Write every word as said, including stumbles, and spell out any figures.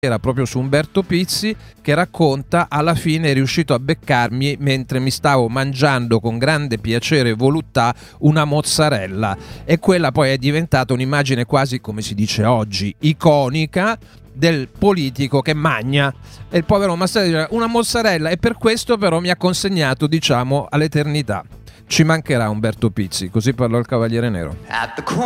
era proprio su Umberto Pizzi, che racconta: alla fine è riuscito a beccarmi mentre mi stavo mangiando con grande piacere e voluttà una mozzarella, e quella poi è diventata un'immagine quasi, come si dice oggi, iconica del politico che magna, e il povero Massaro una mozzarella, e per questo però mi ha consegnato, diciamo, all'eternità. Ci mancherà Umberto Pizzi, così parlò il Cavaliere Nero.